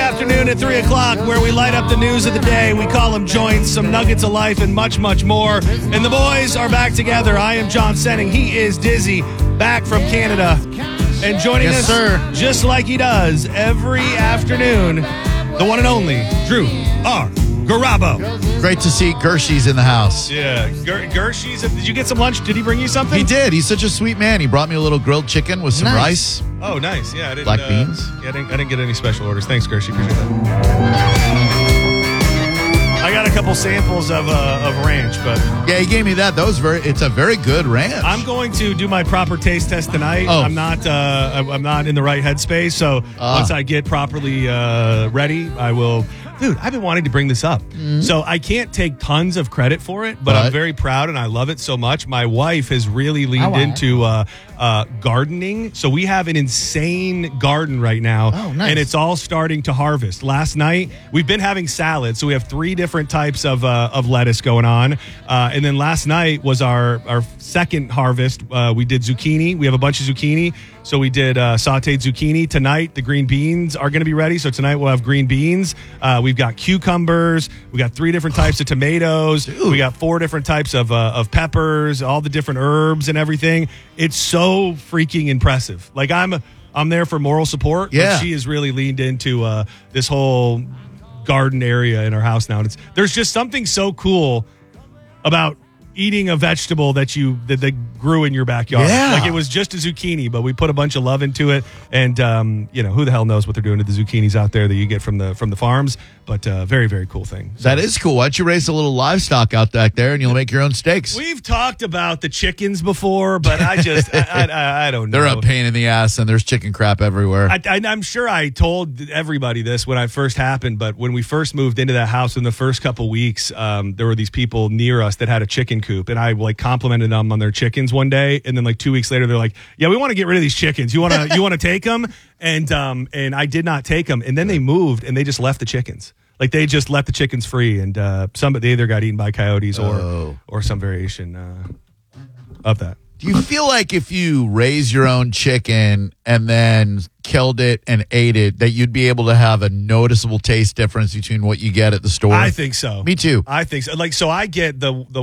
afternoon at 3 o'clock, where we light up the news of the day. We call them joints, some nuggets of life, and much, much more. And the boys are back together. I am John Senning. He is Dizzy, back from Canada. And joining us, just like he does every afternoon, the one and only Drew R. Garabo. Great to see Gershies in the house. Yeah, Gershies. Did you get some lunch? Did he bring you something? He did. He's such a sweet man. He brought me a little grilled chicken with some rice. Oh, nice. Yeah, I didn't. Black beans. Yeah, I didn't get any special orders. Thanks, Gershie. Appreciate that. I got a couple samples of ranch, but yeah, he gave me that. It's a very good ranch. I'm going to do my proper taste test tonight. Oh. I'm not in the right headspace, so once I get properly ready, I will. Dude, I've been wanting to bring this up. Mm-hmm. So I can't take tons of credit for it, but I'm very proud and I love it so much. My wife has really leaned into gardening. So we have an insane garden right now. Oh, nice. And it's all starting to harvest. Last night, we've been having salad. So we have 3 different types of lettuce going on. And then last night was our second harvest. We did zucchini. We have a bunch of zucchini. So we did sauteed zucchini. Tonight, the green beans are going to be ready. So tonight we'll have green beans. We've got cucumbers. We got 3 different types of tomatoes. Dude. We got 4 different types of peppers, all the different herbs and everything. It's so freaking impressive. Like I'm there for moral support. Yeah. But she has really leaned into this whole garden area in our house now. And there's just something so cool about eating a vegetable that grew in your backyard. Yeah. Like it was just a zucchini, but we put a bunch of love into it. And, who the hell knows what they're doing to the zucchinis out there that you get from the farms. But very, very cool thing. So, that is cool. Why don't you raise a little livestock out back there and you'll make your own steaks? We've talked about the chickens before, but I don't know. They're a pain in the ass and there's chicken crap everywhere. I'm sure I told everybody this when it first happened, but when we first moved into that house in the first couple weeks, there were these people near us that had a chicken coop, and I complimented them on their chickens one day, and then 2 weeks later they're like, "Yeah, we want to get rid of these chickens. You want to take them?" And I did not take them, and then they moved and they just left the chickens. Like they just let the chickens free, and they either got eaten by coyotes or some variation of that. Do you feel like if you raise your own chicken and then killed it and ate it, that you'd be able to have a noticeable taste difference between what you get at the store? I think so. Me too. I think so. So I get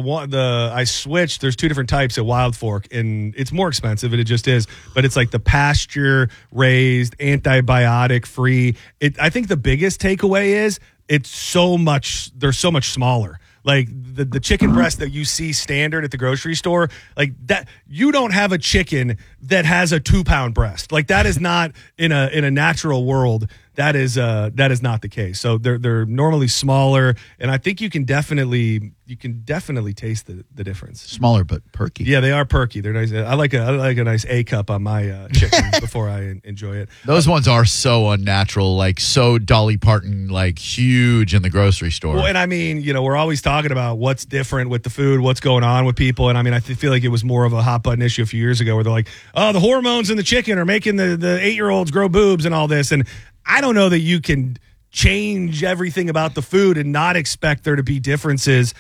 I switched. There's 2 different types at Wild Fork, and it's more expensive, and it just is. But it's like the pasture raised, antibiotic free. I think the biggest takeaway is they're so much smaller. Like the chicken breast that you see standard at the grocery store, like that, you don't have a chicken that has a 2-pound breast. Like that is not in a natural world. That is not the case. So they're normally smaller, and I think you can definitely taste the difference. Smaller but perky. Yeah, they are perky. They're nice. I like a nice A cup on my chicken before I enjoy it. Those ones are so unnatural, like so Dolly Parton, like huge in the grocery store. Well, and I mean, we're always talking about what's different with the food, what's going on with people, and I mean, I feel like it was more of a hot button issue a few years ago where they're like, "Oh, the hormones in the chicken are making the 8-year-olds grow boobs and all this," and I don't know that you can change everything about the food and not expect there to be differences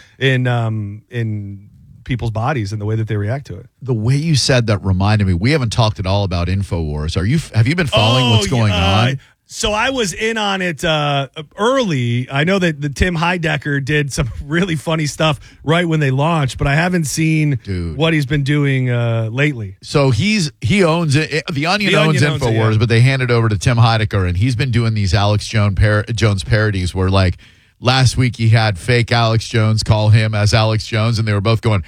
in people's bodies and the way that they react to it. The way you said that reminded me, we haven't talked at all about InfoWars. Have you been following what's going on? So I was in on it early. I know that the Tim Heidecker did some really funny stuff right when they launched, but I haven't seen what he's been doing lately. So he owns it. The Onion owns InfoWars, but they hand it over to Tim Heidecker, and he's been doing these Alex Jones parodies where, like, last week he had fake Alex Jones call him as Alex Jones, and they were both going,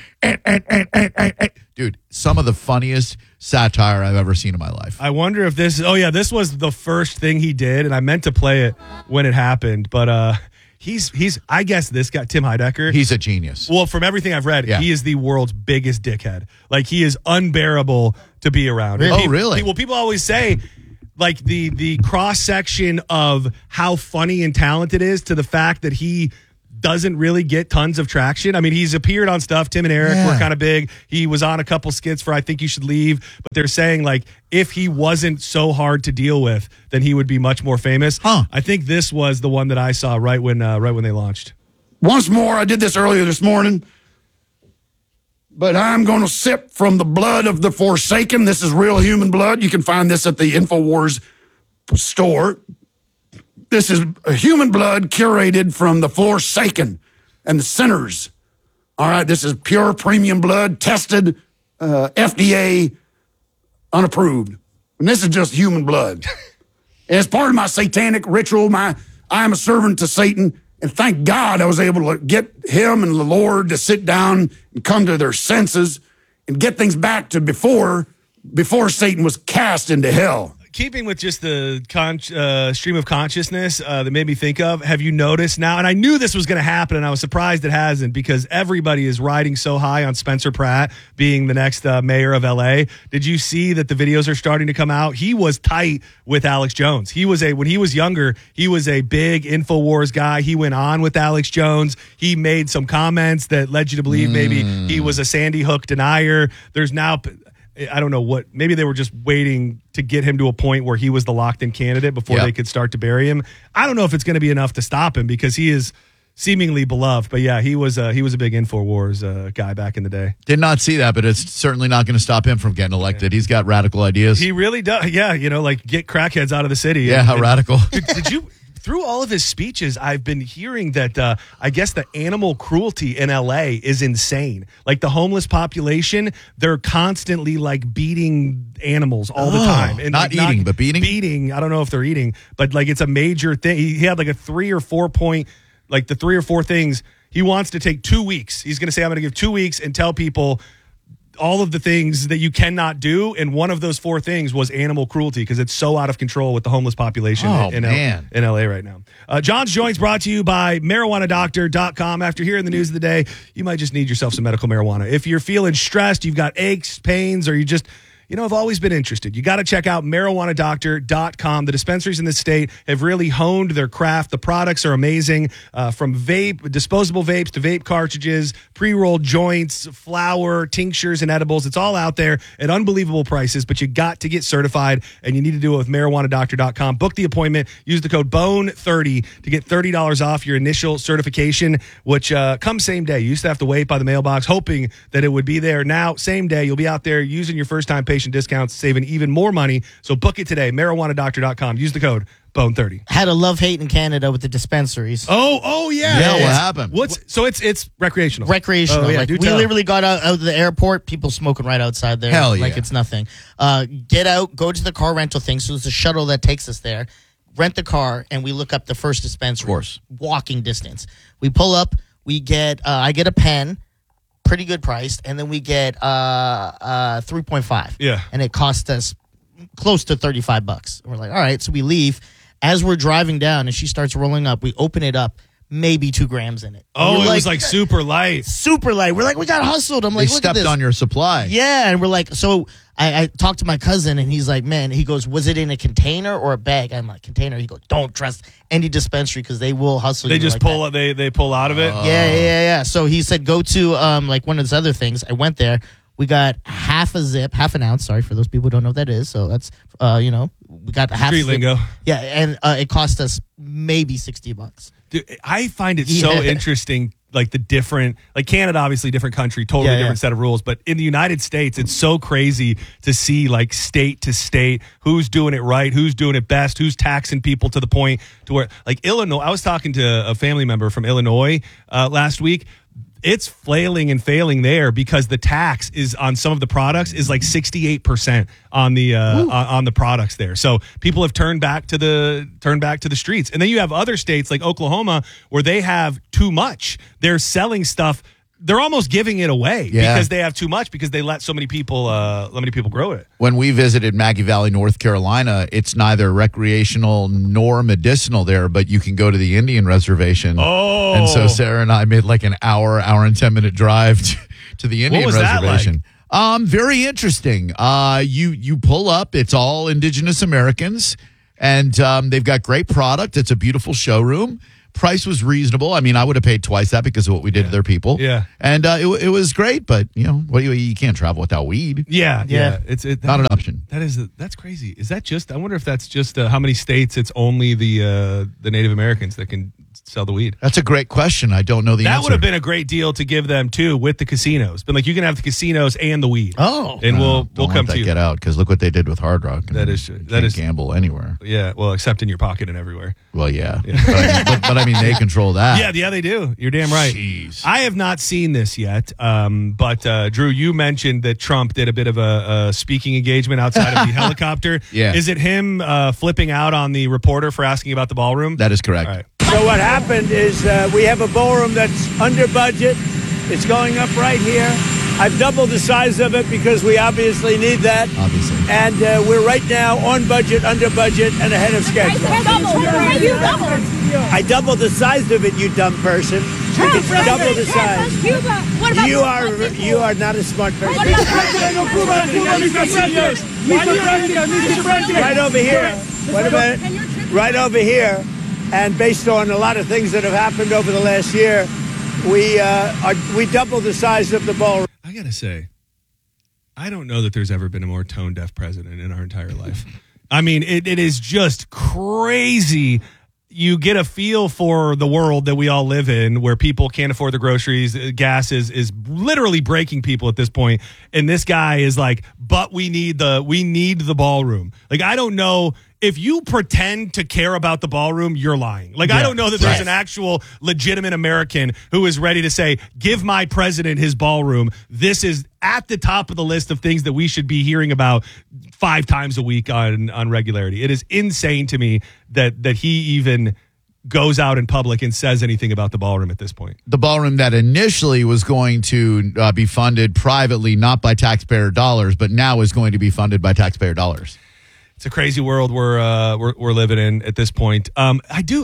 Dude, some of the funniest satire I've ever seen in my life. I wonder if this was the first thing he did, and I meant to play it when it happened, but he's I guess this guy, Tim Heidecker. He's a genius. Well, from everything I've read, he is the world's biggest dickhead. Like, he is unbearable to be around. Really? Oh, really? Well, people always say, like, the cross-section of how funny and talented is to the fact that he doesn't really get tons of traction. I mean, he's appeared on stuff. Tim and Eric were kind of big. He was on a couple skits for I Think You Should Leave. But they're saying, like, if he wasn't so hard to deal with, then he would be much more famous. I think this was the one that I saw right when they launched. Once more, I did this earlier this morning, but I'm going to sip from the blood of the Forsaken. This is real human blood. You can find this at the InfoWars store. This is human blood curated from the Forsaken and the sinners. All right, this is pure premium blood, tested, FDA unapproved. And this is just human blood. As part of my satanic ritual, I am a servant to Satan, and thank God I was able to get him and the Lord to sit down and come to their senses and get things back to before Satan was cast into hell. Keeping with just the stream of consciousness that made me think of, have you noticed now, and I knew this was going to happen, and I was surprised it hasn't, because everybody is riding so high on Spencer Pratt being the next mayor of L.A. Did you see that the videos are starting to come out? He was tight with Alex Jones. When he was younger, he was a big InfoWars guy. He went on with Alex Jones. He made some comments that led you to believe maybe he was a Sandy Hook denier. There's now... I don't know what, maybe they were just waiting to get him to a point where he was the locked in candidate before they could start to bury him. I don't know if it's going to be enough to stop him because he is seemingly beloved. But yeah, he was a big InfoWars guy back in the day. Did not see that, but it's certainly not going to stop him from getting elected. He's got radical ideas. He really does. Yeah, like get crackheads out of the city. Yeah, how radical. Did you... Through all of his speeches, I've been hearing that I guess the animal cruelty in LA is insane. Like the homeless population, they're constantly like beating animals all the time. And not eating, but beating? Beating. I don't know if they're eating, but like it's a major thing. He had like a 3 or 4 point, like the 3 or 4 things. He wants to take 2 weeks. He's going to say, I'm going to give 2 weeks and tell people all of the things that you cannot do, and one of those 4 things was animal cruelty because it's so out of control with the homeless population in LA right now. John's Joints brought to you by MarijuanaDoctor.com. After hearing the news of the day, you might just need yourself some medical marijuana. If you're feeling stressed, you've got aches, pains, or you just... I've always been interested. You got to check out MarijuanaDoctor.com. The dispensaries in this state have really honed their craft. The products are amazing, from disposable vapes to vape cartridges, pre-rolled joints, flour, tinctures, and edibles. It's all out there at unbelievable prices, but you got to get certified, and you need to do it with MarijuanaDoctor.com. Book the appointment. Use the code BONE30 to get $30 off your initial certification, which comes same day. You used to have to wait by the mailbox, hoping that it would be there. Now, same day, you'll be out there using your first-time patient discounts, saving even more money. So book it today. MarijuanaDoctor.com. Use the code BONE30. Had a love-hate in Canada with the dispensaries. Oh yeah. Yeah, what happened? It's recreational. Recreational. Oh, yeah, like we literally got out of the airport, people smoking right outside there. Hell yeah. Like it's nothing. Get out, go to the car rental thing. So it's a shuttle that takes us there. Rent the car, and we look up the first dispensary. Of course. Walking distance. We pull up. We get. I get a pen. Pretty good priced, and then we get 3.5. Yeah. And it cost us close to $35. We're like, all right, so we leave. As we're driving down and she starts rolling up, we open it up, maybe 2 grams in it. Oh, it was like super light. Super light. We're like, we got hustled. I'm like, They look at this. stepped on your supply. Yeah, and we're like, so I talked to my cousin, and he's like, man, he goes, was it in a container or a bag? I'm like, container. He goes, don't trust any dispensary because they will hustle you. They just like pull that. they pull out of it. Yeah. So he said, go to like one of those other things. I went there. We got half an ounce. Sorry for those people who don't know what that is. So that's we got half Street lingo. Yeah, and it cost us maybe $60. Dude, I find it so interesting, like the different, like Canada, obviously different country, totally different set of rules. But in the United States, it's so crazy to see like state to state, who's doing it right, who's doing it best, who's taxing people to the point to where, like Illinois, I was talking to a family member from Illinois last week. It's flailing and failing there because the tax is on some of the products is like 68% on the products there. So people have turned back to the streets. And then you have other states like Oklahoma where they have too much. They're selling stuff. They're almost giving it away because they have too much because they let so many people grow it. When we visited Maggie Valley, North Carolina, it's neither recreational nor medicinal there, but you can go to the Indian reservation. Oh. And so Sarah and I made like an hour and 10-minute drive to the Indian reservation. That like? Very interesting. You pull up, it's all indigenous Americans, and they've got great product. It's a beautiful showroom. Price was reasonable. I mean, I would have paid twice that because of what we did to their people. Yeah. And it was great, but you can't travel without weed. Yeah. It's not an option. That's crazy. Is that just? I wonder if that's just how many states it's only the Native Americans that can sell the weed. That's a great question. I don't know the answer. That would have been a great deal to give them too with the casinos. Been like, you can have the casinos and the weed. Oh, and we'll come to you. Get out, because look what they did with Hard Rock. That is true. That is gamble anywhere. Yeah, well, except in your pocket and everywhere. Well, yeah. But I mean, they control that. Yeah, they do. You're damn right. Jeez. I have not seen this yet, but Drew, you mentioned that Trump did a bit of a speaking engagement outside of the helicopter. Yeah. Is it him flipping out on the reporter for asking about the ballroom? That is correct. All right. So what happened is we have a ballroom that's under budget. It's going up right here. I've doubled the size of it because we obviously need that. Obviously. And we're right now on budget, under budget, and ahead of schedule. I doubled the size of it, you dumb person. It's double the size. You are not a smart person. Right over here. Wait a minute. Right over here. And based on a lot of things that have happened over the last year, we doubled the size of the ballroom. I gotta say, I don't know that there's ever been a more tone-deaf president in our entire life. I mean, it is just crazy. You get a feel for the world that we all live in, where people can't afford the groceries. Gas is literally breaking people at this point. And this guy is like, but we need the ballroom. Like, I don't know. If you pretend to care about the ballroom, you're lying. Like, I don't know that there's an actual legitimate American who is ready to say, give my president his ballroom. This is at the top of the list of things that we should be hearing about 5 times a week on regularity. It is insane to me that he even goes out in public and says anything about the ballroom at this point. The ballroom that initially was going to be funded privately, not by taxpayer dollars, but now is going to be funded by taxpayer dollars. It's a crazy world we're living in at this point. I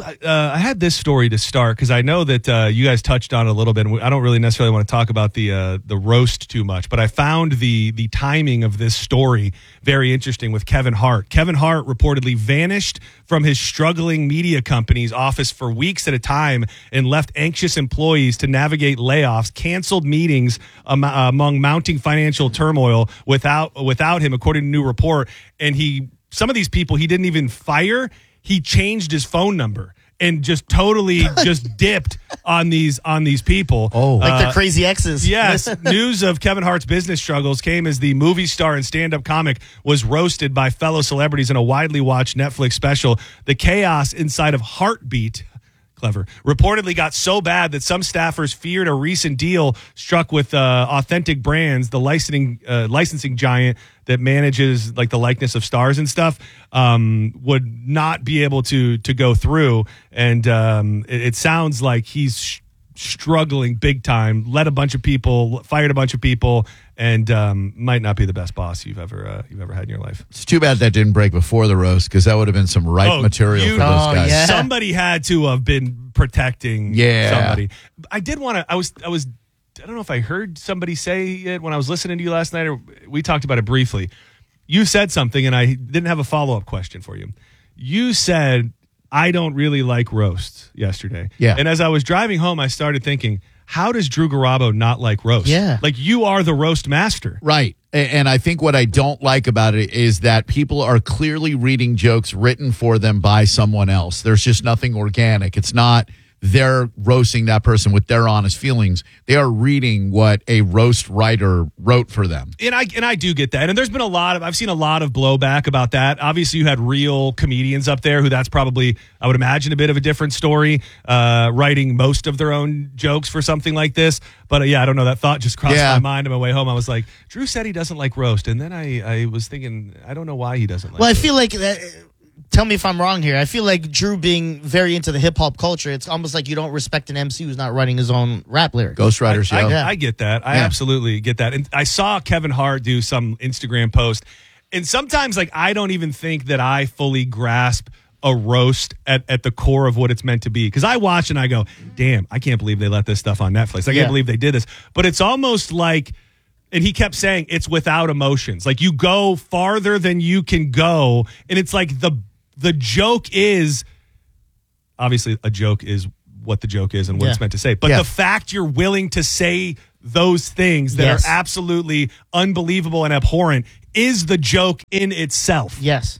had this story to start because I know that you guys touched on it a little bit. And I don't really necessarily want to talk about the roast too much, but I found the timing of this story very interesting with Kevin Hart. Kevin Hart reportedly vanished from his struggling media company's office for weeks at a time and left anxious employees to navigate layoffs, canceled meetings among mounting financial turmoil without him, according to a new report. And some of these people he didn't even fire. He changed his phone number and just totally just dipped on these people. Oh, like they're crazy exes. Yes. News of Kevin Hart's business struggles came as the movie star and stand-up comic was roasted by fellow celebrities in a widely watched Netflix special. The chaos inside of Heartbeat, clever, reportedly got so bad that some staffers feared a recent deal struck with Authentic Brands, the licensing giant that manages like the likeness of stars and stuff, would not be able to go through. And it sounds like he's struggling big time, fired a bunch of people, and might not be the best boss you've ever had in your life. It's too bad that didn't break before the roast, because that would have been some ripe material for those guys. Yeah. Somebody had to have been protecting somebody. I did want to. I don't know if I heard somebody say it when I was listening to you last night, or we talked about it briefly. You said something, and I didn't have a follow-up question for you. You said, I don't really like roasts yesterday. Yeah. And as I was driving home, I started thinking, how does Drew Garabo not like roast? Yeah. Like, you are the roast master. Right. And I think what I don't like about it is that people are clearly reading jokes written for them by someone else. There's just nothing organic. It's not they're roasting that person with their honest feelings. They are reading what a roast writer wrote for them. And I do get that. And there's been I've seen a lot of blowback about that. Obviously, you had real comedians up there who that's probably, I would imagine, a bit of a different story, writing most of their own jokes for something like this. But I don't know. That thought just crossed my mind on my way home. I was like, Drew said he doesn't like roast. And then I was thinking, I don't know why he doesn't like roast. I feel like tell me if I'm wrong here. I feel like Drew being very into the hip-hop culture, it's almost like you don't respect an MC who's not writing his own rap lyrics. Ghostwriters, I get that. I absolutely get that. And I saw Kevin Hart do some Instagram post. And sometimes, I don't even think that I fully grasp a roast at the core of what it's meant to be. Because I watch and I go, damn, I can't believe they let this stuff on Netflix. I can't believe they did this. But it's almost like... And he kept saying it's without emotions. Like, you go farther than you can go. And it's like the joke is, obviously a joke is what the joke is and what it's meant to say. But the fact you're willing to say those things that are absolutely unbelievable and abhorrent is the joke in itself. Yes.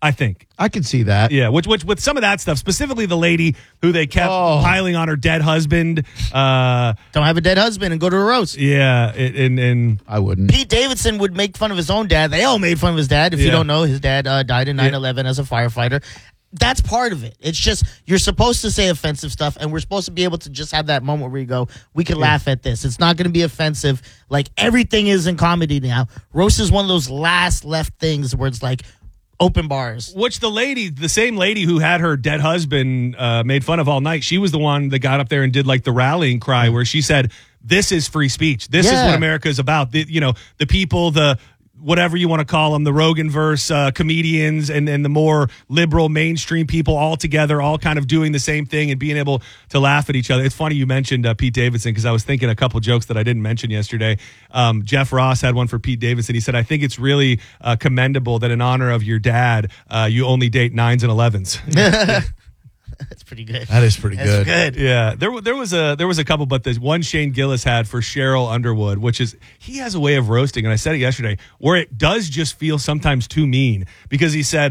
I think. I can see that. Yeah, which with some of that stuff, specifically the lady who they kept piling on her dead husband. Don't have a dead husband and go to a roast. Yeah, and I wouldn't. Pete Davidson would make fun of his own dad. They all made fun of his dad. If you don't know, his dad died in 9/11 as a firefighter. That's part of it. It's just you're supposed to say offensive stuff, and we're supposed to be able to just have that moment where you go, we can laugh at this. It's not going to be offensive. Like everything is in comedy now. Roast is one of those last left things where it's like open bars. Which the same lady who had her dead husband made fun of all night, she was the one that got up there and did like the rallying cry where she said, this is free speech. This is what America is about. The people, whatever you want to call them, the Rogan-verse comedians and the more liberal mainstream people all together, all kind of doing the same thing and being able to laugh at each other. It's funny you mentioned Pete Davidson because I was thinking a couple jokes that I didn't mention yesterday. Jeff Ross had one for Pete Davidson. He said, I think it's really commendable that in honor of your dad, you only date 9s and 11s. That's pretty good. That is pretty good. Good. Yeah, there was a couple, but the one Shane Gillis had for Cheryl Underwood, which is he has a way of roasting, and I said it yesterday, where it does just feel sometimes too mean because he said,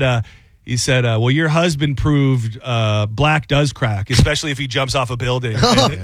well, your husband proved black does crack, especially if he jumps off a building.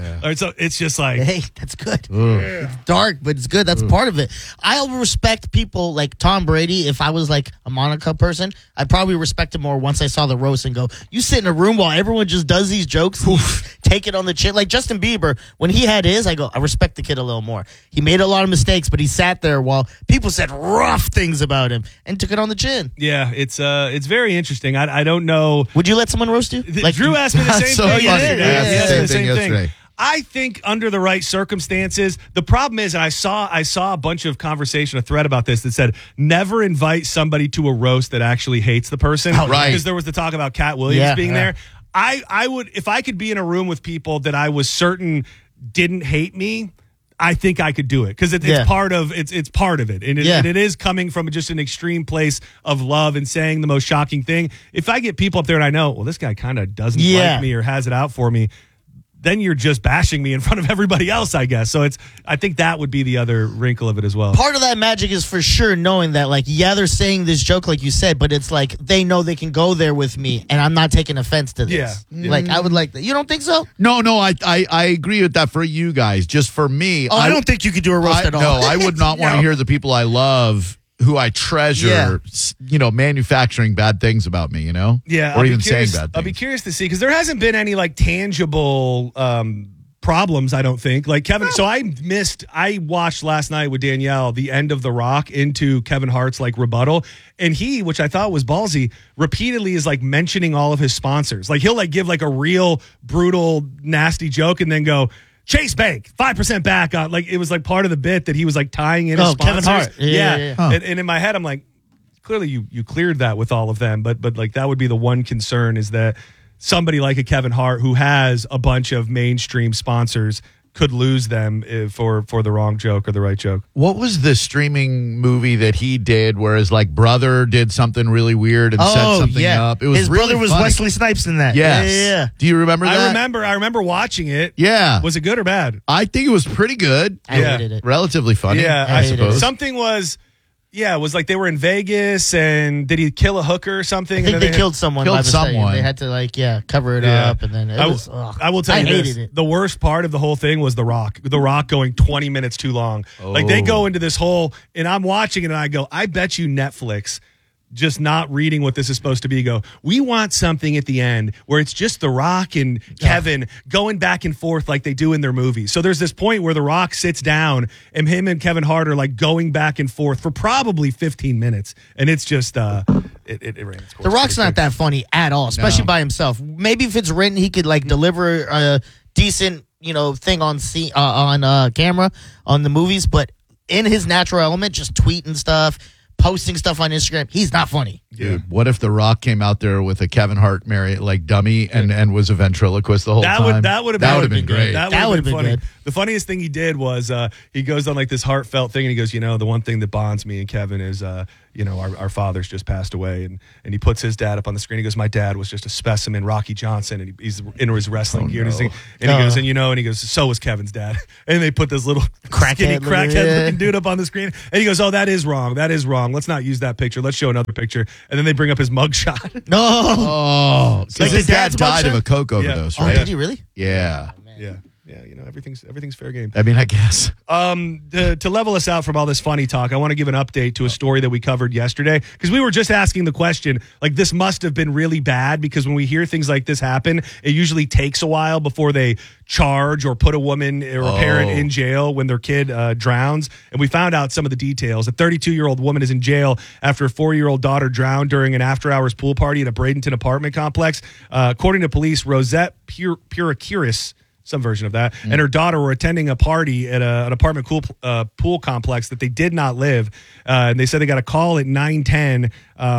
So it's just like, hey, that's good. It's dark, but it's good. That's part of it. I respect people like Tom Brady. If I was like a Monica person, I'd probably respect him more once I saw the roast and go, you sit in a room while everyone just does these jokes, take it on the chin. Like Justin Bieber, when he had his, I go, I respect the kid a little more. He made a lot of mistakes, but he sat there while people said rough things about him and took it on the chin. Yeah, it's very interesting. I don't know. Would you let someone roast you? Like Drew asked me the same so thing. He asked me the same thing. I think under the right circumstances, the problem is, and I saw a bunch of conversation, a thread about this that said, never invite somebody to a roast that actually hates the person. Right. Because there was the talk about Cat Williams being there. I would, if I could be in a room with people that I was certain didn't hate me, I think I could do it because it's part of it's part of it, and it is coming from just an extreme place of love and saying the most shocking thing. If I get people up there and I know, well, this guy kind of doesn't like me or has it out for me, then you're just bashing me in front of everybody else, I guess. So I think that would be the other wrinkle of it as well. Part of that magic is for sure knowing that, like, they're saying this joke like you said, but it's like they know they can go there with me, and I'm not taking offense to this. Yeah. Like, I would like that. You don't think so? No, I agree with that for you guys. Just for me. I don't think you could do a roast at all. No, I would not want to hear the people I love, who I treasure, manufacturing bad things about me, Yeah. or even saying bad things. I'll be curious to see, because there hasn't been any, like, tangible problems, I don't think. Like, Kevin, so I watched last night with Danielle the end of The Rock into Kevin Hart's, like, rebuttal, and he, which I thought was ballsy, repeatedly is, like, mentioning all of his sponsors. Like, he'll, like, give, like, a real brutal, nasty joke and then go, Chase Bank, 5% back on, like, it was like part of the bit that he was like tying in his sponsors. Kevin Hart. Yeah. Huh. And in my head, I'm like, clearly you cleared that with all of them, but like that would be the one concern, is that somebody like a Kevin Hart who has a bunch of mainstream sponsors could lose them for the wrong joke or the right joke. What was the streaming movie that he did where his like brother did something really weird and set something up? It was his really brother was funny. Wesley Snipes in that. Yes. Yeah. Do you remember that? I remember watching it. Yeah. Was it good or bad? I think it was pretty good. I hated it. Relatively funny. Yeah, I hated suppose. it. Something was. Yeah, it was like they were in Vegas, and did he kill a hooker or something? I think they killed someone. Killed by the side. someone. They had to cover it up, and then it was. I will tell you hated this: it. the worst part of the whole thing was The Rock. The Rock going 20 minutes too long. Like they go into this whole, and I'm watching it, and I go, I bet you Netflix, just not reading what this is supposed to be, go, we want something at the end where it's just The Rock and Kevin going back and forth like they do in their movies. So there's this point where The Rock sits down and him and Kevin Hart are like going back and forth for probably 15 minutes. And it's just, it ran its course. The Rock's not that funny at all, especially by himself. Maybe if it's written, he could like deliver a decent, thing on camera on the movies, but in his natural element, just tweeting stuff, posting stuff on Instagram, he's not funny. Dude, what if The Rock came out there with a Kevin Hart dummy and was a ventriloquist the whole time? That would have been great. That would have been funny. Good. The funniest thing he did was he goes on like this heartfelt thing, and he goes, the one thing that bonds me and Kevin is our father's just passed away. And he puts his dad up on the screen. He goes, my dad was just a specimen, Rocky Johnson. And he's into his wrestling gear. No. And he goes, so was Kevin's dad. And they put this little skinny crackhead looking dude up on the screen. And he goes, oh, that is wrong. Let's not use that picture. Let's show another picture. And then they bring up his mugshot. No. Oh, because his dad died of a coke overdose, Oh, right? did he really? Yeah. Yeah. Everything's fair game. I mean, I guess. To level us out from all this funny talk, I want to give an update to a story that we covered yesterday, because we were just asking the question, like, this must have been really bad, because when we hear things like this happen, it usually takes a while before they charge or put a woman or a parent in jail when their kid drowns. And we found out some of the details. A 32-year-old woman is in jail after a 4-year-old daughter drowned during an after-hours pool party at a Bradenton apartment complex. According to police, Rosette Purakiris, some version of that, and her daughter were attending a party at an apartment pool complex that they did not live. And they said they got a call at 9:10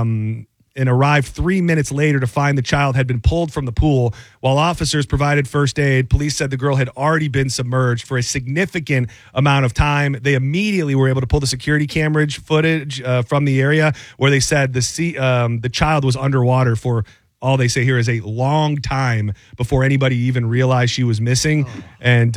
and arrived 3 minutes later to find the child had been pulled from the pool. While officers provided first aid, police said the girl had already been submerged for a significant amount of time. They immediately were able to pull the security camera footage from the area, where they said the child was underwater for all they say here is a long time before anybody even realized she was missing. And,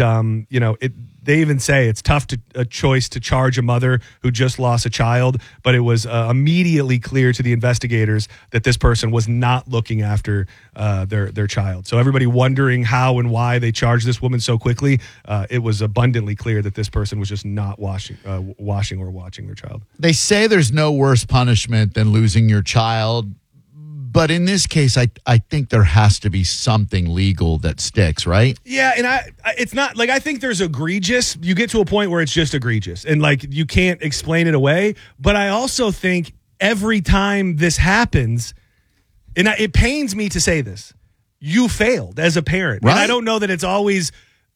they even say it's tough a choice to charge a mother who just lost a child, but it was immediately clear to the investigators that this person was not looking after their child. So everybody wondering how and why they charged this woman so quickly, it was abundantly clear that this person was just not washing or watching their child. They say there's no worse punishment than losing your child. But in this case, I think there has to be something legal that sticks, right? Yeah, and it's not like I think there's egregious. You get to a point where it's just egregious, and like you can't explain it away. But I also think every time this happens, and it pains me to say this, you failed as a parent. Right. And I don't know that it's always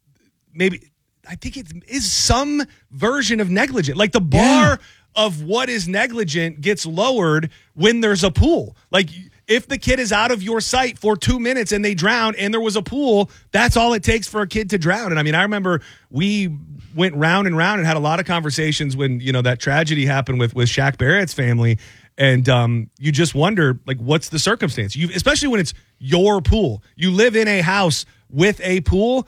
maybe. I think it is some version of negligent. Like the bar of what is negligent gets lowered when there's a pool. Like, if the kid is out of your sight for 2 minutes and they drown and there was a pool, that's all it takes for a kid to drown. And I mean, I remember we went round and round and had a lot of conversations when, that tragedy happened with Shaq Barrett's family. And you just wonder, like, what's the circumstance? Especially when it's your pool. You live in a house with a pool.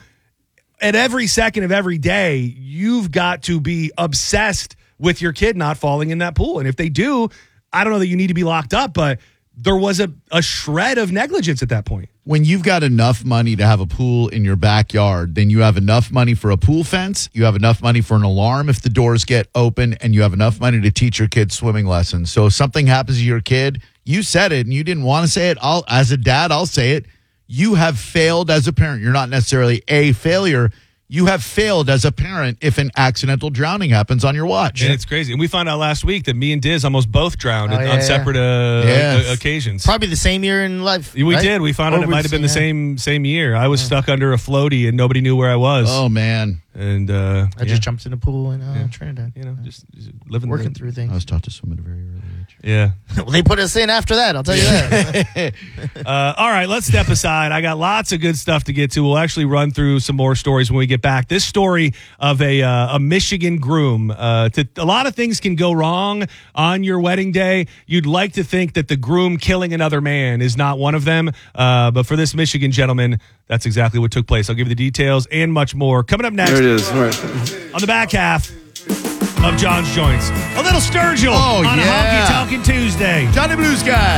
At every second of every day, you've got to be obsessed with your kid not falling in that pool. And if they do, I don't know that you need to be locked up, but there was a shred of negligence at that point. When you've got enough money to have a pool in your backyard, then you have enough money for a pool fence, you have enough money for an alarm if the doors get open, and you have enough money to teach your kids swimming lessons. So if something happens to your kid, you said it and you didn't want to say it. As a dad, I'll say it. You have failed as a parent. You're not necessarily a failure. You have failed as a parent if an accidental drowning happens on your watch. And it's crazy. And we found out last week that me and Diz almost both drowned on separate occasions. Probably the same year in life. We did. We found out it might have been the same year. I was stuck under a floaty and nobody knew where I was. Oh, man. And I just jumped in the pool in Trinidad. Just living working through things. I was taught to swim at a very early age. Yeah. Well, they put us in after that. I'll tell you that. All right, let's step aside. I got lots of good stuff to get to. We'll actually run through some more stories when we get back. This story of a Michigan groom. A lot of things can go wrong on your wedding day. You'd like to think that the groom killing another man is not one of them. But for this Michigan gentleman, that's exactly what took place. I'll give you the details and much more. Coming up next. There it is. All right. On the back half of John's Joints. A little Sturgill on a Honky Talking Tuesday. Johnny Blues Guy.